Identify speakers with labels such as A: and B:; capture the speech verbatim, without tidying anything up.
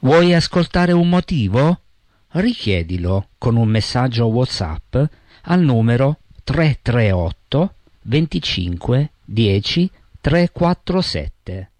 A: Vuoi ascoltare un motivo? Richiedilo con un messaggio WhatsApp al numero tre tre otto venticinque dieci trequarantasette.